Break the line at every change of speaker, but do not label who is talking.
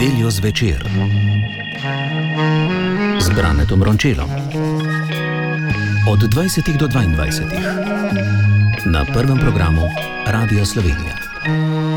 nedeljo zvečer z Branetom Rončelom od 20 do 22 na prvem programu Radia Slovenija.